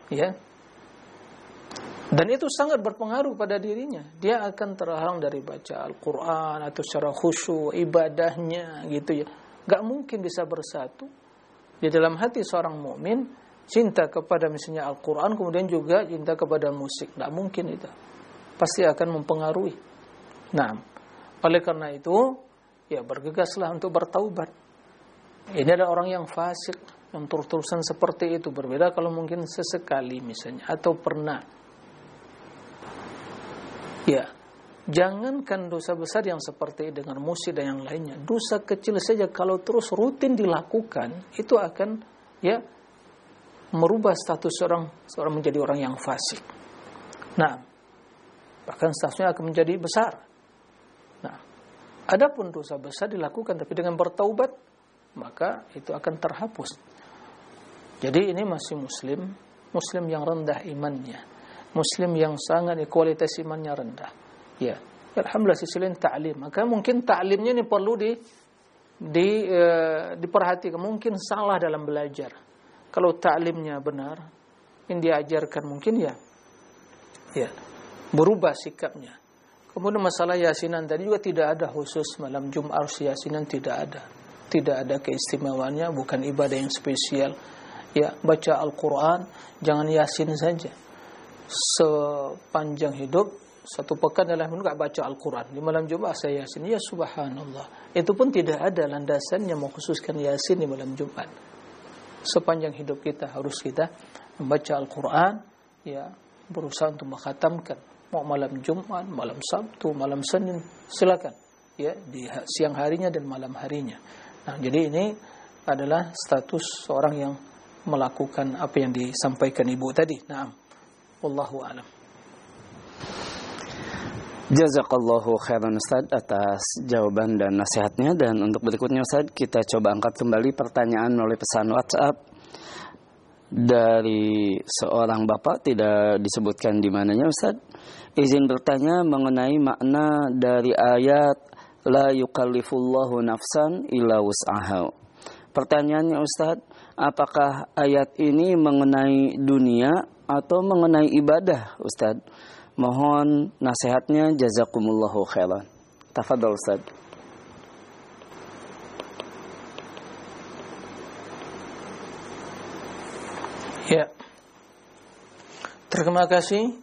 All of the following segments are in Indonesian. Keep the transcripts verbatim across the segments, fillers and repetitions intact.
ya. Dan itu sangat berpengaruh pada dirinya. Dia akan terhalang dari baca Al-Quran atau secara khusyuk ibadahnya gitu ya. Gak mungkin bisa bersatu di dalam hati seorang mukmin cinta kepada misalnya Al-Quran kemudian juga cinta kepada musik. Gak mungkin itu. Pasti akan mempengaruhi. Nah, oleh karena itu ya bergegaslah untuk bertaubat. Ini adalah orang yang fasik, yang terus-terusan seperti itu. Berbeda kalau mungkin sesekali misalnya atau pernah. Ya, jangankan dosa besar yang seperti dengan musik dan yang lainnya. Dosa kecil saja kalau terus rutin dilakukan, itu akan ya merubah status seorang seorang menjadi orang yang fasik. Nah, bahkan statusnya akan menjadi besar. Nah, adapun dosa besar dilakukan tapi dengan bertaubat, maka itu akan terhapus. Jadi ini masih muslim, muslim yang rendah imannya. Muslim yang sangat kualitas imannya rendah. Ya, alhamdulillah sisi lain ta'lim. Maka mungkin ta'limnya ini perlu di di e, diperhatikan. Mungkin salah dalam belajar. Kalau ta'limnya benar, yang diajarkan mungkin ya, ya berubah sikapnya. Kemudian masalah yasinan tadi juga tidak ada khusus malam Jumat yasinan tidak ada, tidak ada keistimewaannya, bukan ibadah yang spesial. Ya, baca Al-Quran, jangan yasin saja. Sepanjang hidup satu pekan dalam hidup enggak baca Al-Quran, di malam Jumat saya yasin, ya subhanallah, itu pun tidak ada landasannya mengkhususkan yasin di malam Jumat. Sepanjang hidup kita harus kita membaca Al-Quran, ya berusaha untuk mengkhatamkan, mau malam Jumat, malam Sabtu, malam Senin, silakan ya, di siang harinya dan malam harinya. Nah, jadi ini adalah status seorang yang melakukan apa yang disampaikan ibu tadi. Nah, wallahu a'lam. Jazakallahu khairan Ustaz atas jawaban dan nasihatnya. Dan untuk berikutnya Ustaz, kita coba angkat kembali pertanyaan melalui pesan WhatsApp dari seorang bapak, tidak disebutkan di mananya Ustaz. Izin bertanya mengenai makna dari ayat la yukallifullahu nafsan illa wus'aha. Pertanyaannya Ustaz, apakah ayat ini mengenai dunia atau mengenai ibadah Ustaz? Mohon nasihatnya, jazakumullahu khairan. Tafadhol Ustaz. Ya. Terima kasih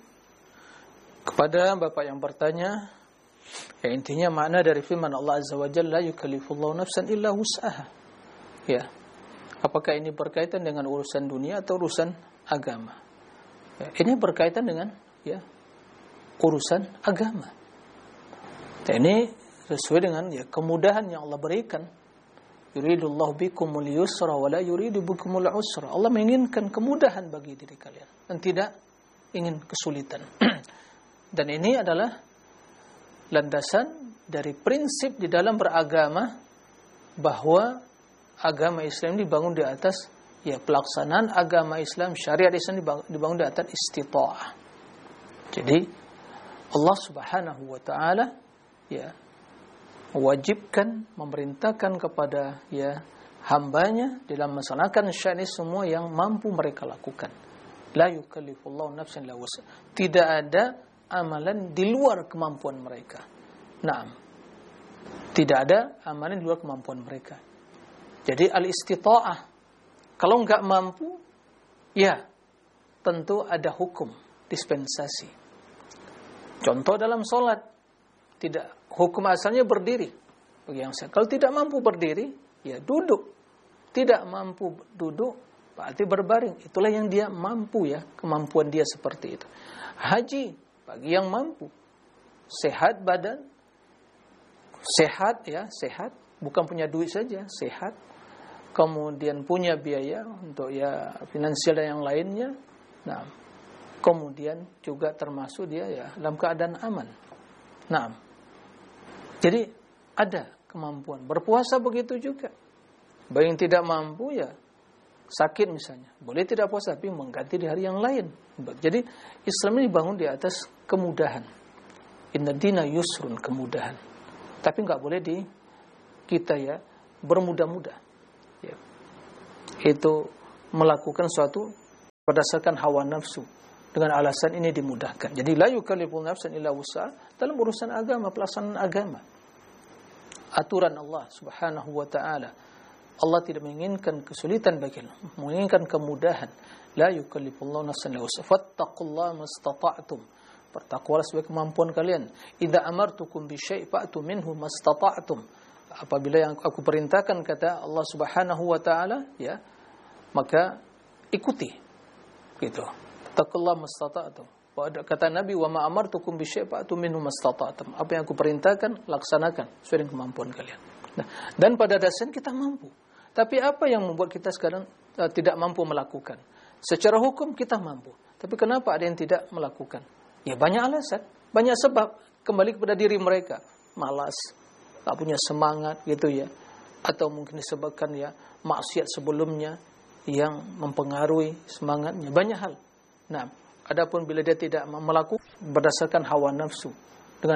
kepada Bapak yang bertanya. Ya, intinya makna dari firman Allah Azza wa Jalla, la yukallifullahu nafsan illa wus'aha. Ya. Apakah ini berkaitan dengan urusan dunia atau urusan agama? Ya, ini berkaitan dengan ya urusan agama. Dan ini sesuai dengan ya kemudahan yang Allah berikan. Yuridullahu bikumul yusra wa la yuridu bikumul usra. Allah menginginkan kemudahan bagi diri kalian dan tidak ingin kesulitan. Dan ini adalah landasan dari prinsip di dalam beragama, bahwa agama Islam dibangun di atas ya pelaksanaan agama Islam, syariat Islam dibangun di atas istita'ah. Jadi Allah Subhanahu wa taala ya mewajibkan, memerintahkan kepada ya hambanya dalam melaksanakan syariat semua yang mampu mereka lakukan. La yukallifullahu nafsan illa wus'aha. Tidak ada amalan di luar kemampuan mereka. Naam. Tidak ada amalan di luar kemampuan mereka. Jadi al-istita'ah, kalau enggak mampu ya tentu ada hukum dispensasi. Contoh dalam sholat, tidak hukum asalnya berdiri bagi yang sehat. Kalau tidak mampu berdiri, ya duduk. Tidak mampu duduk, berarti berbaring. Itulah yang dia mampu ya, kemampuan dia seperti itu. Haji bagi yang mampu, sehat badan, sehat ya, sehat, bukan punya duit saja, sehat. Kemudian punya biaya untuk ya finansial dan yang lainnya. Nah, kemudian juga termasuk dia ya dalam keadaan aman. Nah, jadi ada kemampuan. Berpuasa begitu juga. Bagi yang tidak mampu ya sakit misalnya, boleh tidak puasa tapi mengganti di hari yang lain. Jadi Islam ini dibangun di atas kemudahan. Inna dina yusrun, kemudahan. Tapi nggak boleh di kita ya bermudah-mudah. Ya. Itu melakukan suatu berdasarkan hawa nafsu. Dengan alasan ini dimudahkan. Jadi la yukallifu nafsan illa wus'aha dalam urusan agama, pelaksanaan agama. Aturan Allah Subhanahu wa taala. Allah tidak menginginkan kesulitan bagi kita, menginginkan kemudahan. La yukallifullahu nafsan illa wus'aha. Fattaqullaha mastata'tum. Bertakwalah sesuai kemampuan kalian. Idza amartukum bi syai' fa'tu minhu mastata'tum. Apabila yang aku perintahkan, kata Allah Subhanahu wa taala, ya, maka ikuti. Gitu. Taqullaha mastata'tum. Kata Nabi, wa ma amartukum bi syai' fa'tu minhu mastata'tum. Apa yang aku perintahkan, laksanakan sesuai dengan kemampuan kalian. Nah, dan pada dasarnya kita mampu. Tapi apa yang membuat kita sekarang uh, tidak mampu melakukan? Secara hukum kita mampu. Tapi kenapa ada yang tidak melakukan? Ya banyak alasan, banyak sebab. Kembali kepada diri mereka. Malas, tak punya semangat gitu ya. Atau mungkin disebabkan ya maksiat sebelumnya yang mempengaruhi semangatnya. Banyak hal. Nah, adapun bila dia tidak melakukan berdasarkan hawa nafsu,